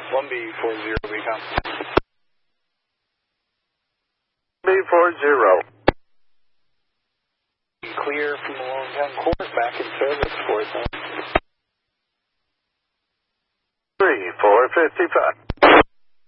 1B40 become. B40. Clear from the Longtown Court, back in service for it. 3455.